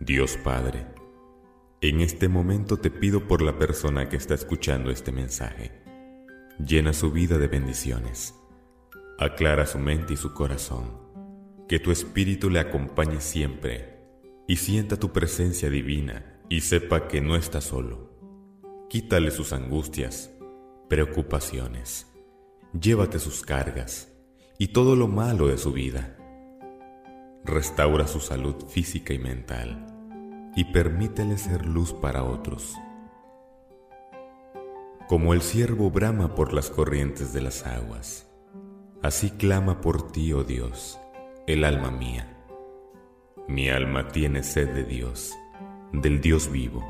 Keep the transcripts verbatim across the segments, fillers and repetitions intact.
Dios Padre, en este momento te pido por la persona que está escuchando este mensaje. Llena su vida de bendiciones. Aclara su mente y su corazón. Que tu espíritu le acompañe siempre y sienta tu presencia divina y sepa que no está solo. Quítale sus angustias, preocupaciones. Llévate sus cargas y todo lo malo de su vida. Restaura su salud física y mental y permítele ser luz para otros. Como el ciervo brama por las corrientes de las aguas, así clama por ti, oh Dios, el alma mía. Mi alma tiene sed de Dios, del Dios vivo.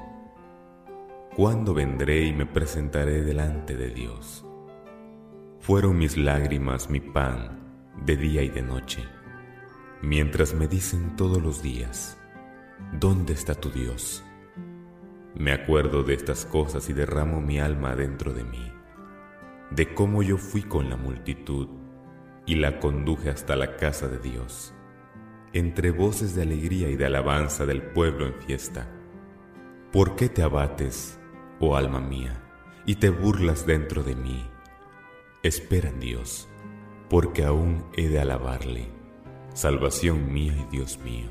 ¿Cuándo vendré y me presentaré delante de Dios? Fueron mis lágrimas mi pan de día y de noche, mientras me dicen todos los días: ¿dónde está tu Dios? Me acuerdo de estas cosas y derramo mi alma dentro de mí, de cómo yo fui con la multitud y la conduje hasta la casa de Dios, entre voces de alegría y de alabanza del pueblo en fiesta. ¿Por qué te abates, oh alma mía, y te burlas dentro de mí? Espera en Dios, porque aún he de alabarle, salvación mía y Dios mío.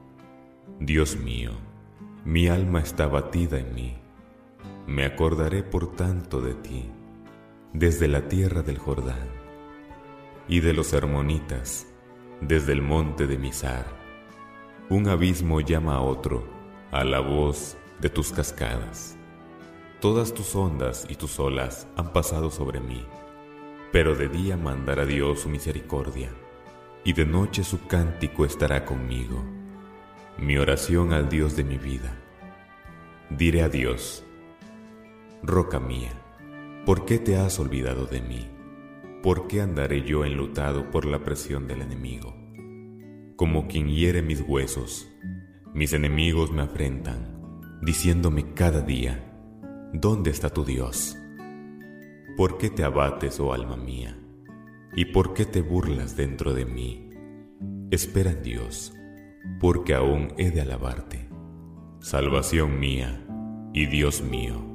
Dios mío, mi alma está abatida en mí. Me acordaré por tanto de ti, desde la tierra del Jordán, y de los hermonitas, desde el monte de Mizar. Un abismo llama a otro, a la voz de tus cascadas. Todas tus ondas y tus olas han pasado sobre mí, pero de día mandará Dios su misericordia, y de noche su cántico estará conmigo, mi oración al Dios de mi vida. Diré a Dios: roca mía, ¿por qué te has olvidado de mí? ¿Por qué andaré yo enlutado por la presión del enemigo? Como quien hiere mis huesos, mis enemigos me afrentan, diciéndome cada día: ¿dónde está tu Dios? ¿Por qué te abates, oh alma mía? ¿Y por qué te burlas dentro de mí? Espera en Dios, porque aún he de alabarte, salvación mía y Dios mío.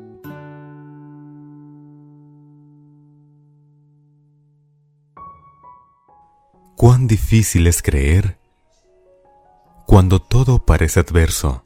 Cuán difícil es creer cuando todo parece adverso.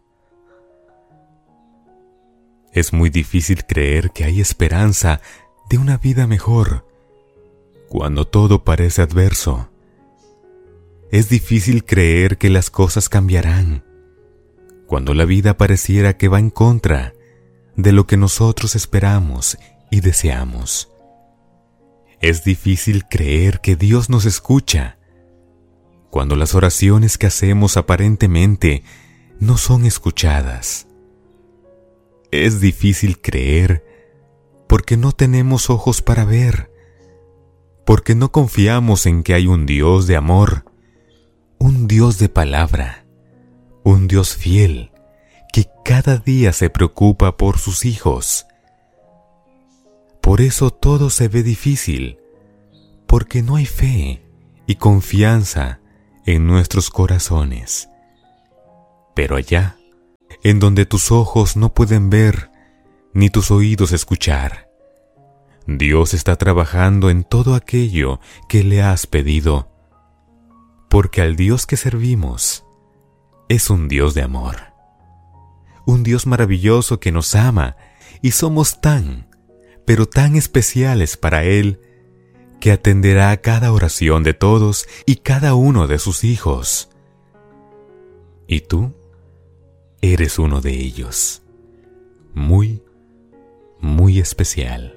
Es muy difícil creer que hay esperanza de una vida mejor cuando todo parece adverso. Es difícil creer que las cosas cambiarán cuando la vida pareciera que va en contra de lo que nosotros esperamos y deseamos. Es difícil creer que Dios nos escucha cuando las oraciones que hacemos aparentemente no son escuchadas. Es difícil creer porque no tenemos ojos para ver, porque no confiamos en que hay un Dios de amor, un Dios de palabra, un Dios fiel que cada día se preocupa por sus hijos. Por eso todo se ve difícil, porque no hay fe y confianza en nuestros corazones. Pero allá, en donde tus ojos no pueden ver, ni tus oídos escuchar, Dios está trabajando en todo aquello que le has pedido, porque al Dios que servimos es un Dios de amor, un Dios maravilloso que nos ama, y somos tan, pero tan especiales para Él, que atenderá a cada oración de todos y cada uno de sus hijos. Y tú eres uno de ellos, muy, muy especial.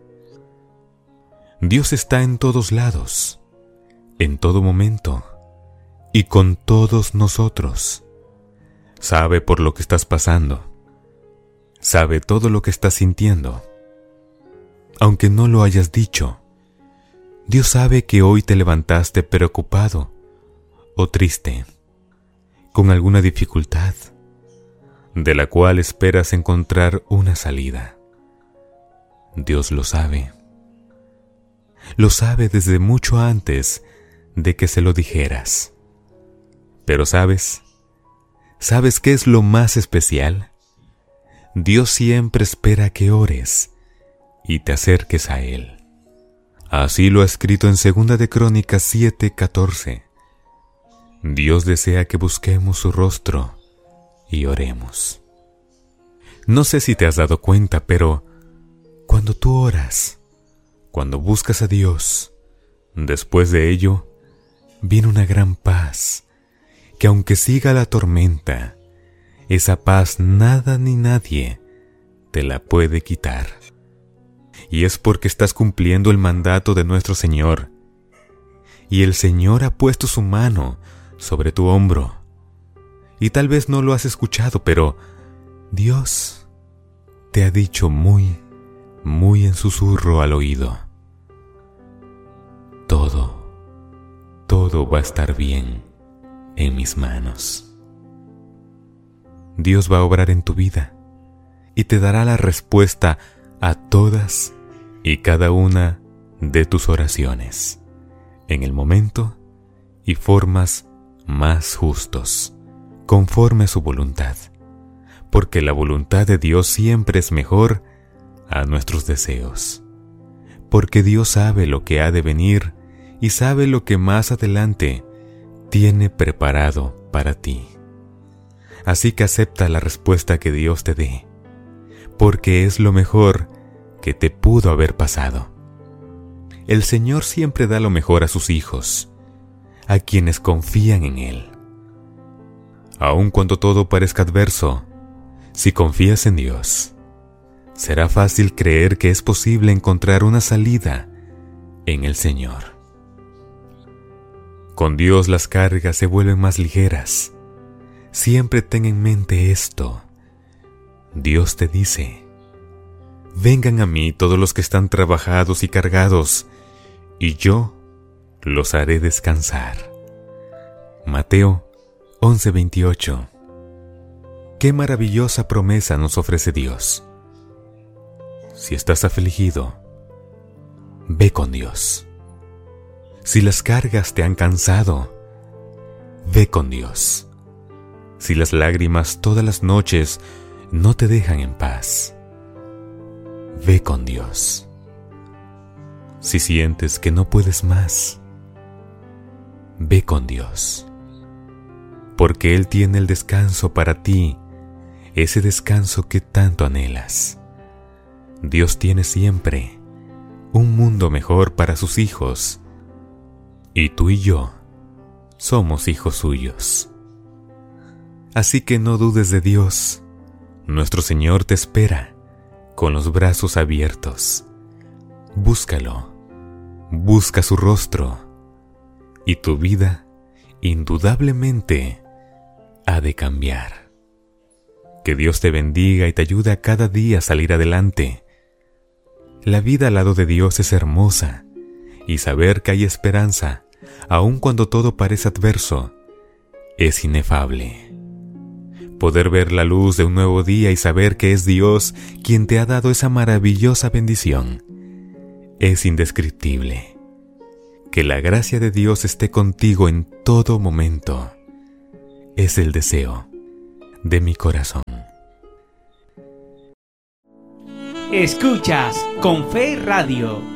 Dios está en todos lados, en todo momento, y con todos nosotros. Sabe por lo que estás pasando, sabe todo lo que estás sintiendo. Aunque no lo hayas dicho, Dios sabe que hoy te levantaste preocupado o triste, con alguna dificultad, de la cual esperas encontrar una salida. Dios lo sabe. Lo sabe desde mucho antes de que se lo dijeras. Pero ¿sabes? ¿Sabes qué es lo más especial? Dios siempre espera que ores y te acerques a Él. Así lo ha escrito en Segunda de Crónicas siete catorce. Dios desea que busquemos su rostro y oremos. No sé si te has dado cuenta, pero cuando tú oras, cuando buscas a Dios, después de ello, viene una gran paz, que aunque siga la tormenta, esa paz nada ni nadie te la puede quitar. Y es porque estás cumpliendo el mandato de nuestro Señor, y el Señor ha puesto su mano sobre tu hombro. Y tal vez no lo has escuchado, pero Dios te ha dicho muy, muy en susurro al oído: todo, todo va a estar bien en mis manos. Dios va a obrar en tu vida y te dará la respuesta a todas y cada una de tus oraciones, en el momento y formas más justos, conforme a su voluntad, porque la voluntad de Dios siempre es mejor a nuestros deseos, porque Dios sabe lo que ha de venir y sabe lo que más adelante tiene preparado para ti. Así que acepta la respuesta que Dios te dé, porque es lo mejor que te pudo haber pasado. El Señor siempre da lo mejor a sus hijos, a quienes confían en Él. Aun cuando todo parezca adverso, si confías en Dios, será fácil creer que es posible encontrar una salida en el Señor. Con Dios las cargas se vuelven más ligeras. Siempre ten en mente esto. Dios te dice: vengan a mí todos los que están trabajados y cargados, y yo los haré descansar. Mateo once veintiocho. Qué maravillosa promesa nos ofrece Dios. Si estás afligido, ve con Dios. Si las cargas te han cansado, ve con Dios. Si las lágrimas todas las noches no te dejan en paz, ve con Dios. Si sientes que no puedes más, ve con Dios, porque Él tiene el descanso para ti, ese descanso que tanto anhelas. Dios tiene siempre un mundo mejor para sus hijos, y tú y yo somos hijos suyos. Así que no dudes de Dios. Nuestro Señor te espera con los brazos abiertos. Búscalo, busca su rostro, y tu vida indudablemente ha de cambiar. Que Dios te bendiga y te ayude a cada día a salir adelante. La vida al lado de Dios es hermosa, y saber que hay esperanza, aun cuando todo parece adverso, es inefable. Poder ver la luz de un nuevo día y saber que es Dios quien te ha dado esa maravillosa bendición es indescriptible. Que la gracia de Dios esté contigo en todo momento es el deseo de mi corazón. Escuchas Con Fe Radio.